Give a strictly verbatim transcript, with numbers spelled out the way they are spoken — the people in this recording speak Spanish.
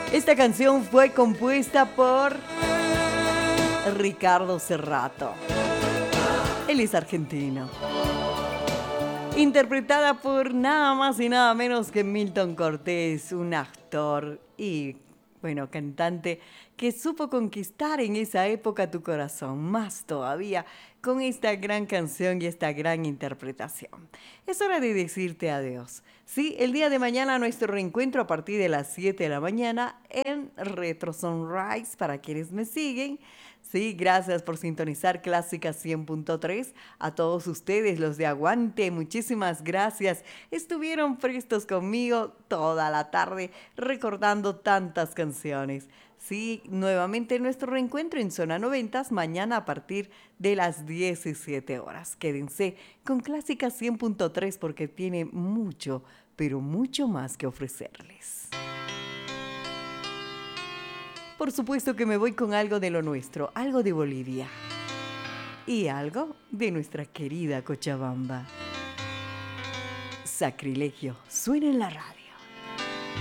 Esta canción fue compuesta por Ricardo Cerrato. Él es argentino. Interpretada por nada más y nada menos que Milton Cortés, un actor y, bueno, cantante que supo conquistar en esa época tu corazón, más todavía con esta gran canción y esta gran interpretación. Es hora de decirte adiós. Sí, el día de mañana nuestro reencuentro a partir de las siete de la mañana en Retro Sunrise para quienes me siguen. Sí, gracias por sintonizar Clásica cien punto tres. A todos ustedes, los de Aguante, muchísimas gracias. Estuvieron prestos conmigo toda la tarde recordando tantas canciones. Sí, nuevamente nuestro reencuentro en Zona noventas mañana a partir de las diecisiete horas. Quédense con Clásica cien punto tres porque tiene mucho, pero mucho más que ofrecerles. Por supuesto que me voy con algo de lo nuestro, algo de Bolivia y algo de nuestra querida Cochabamba. Sacrilegio, suena en la radio.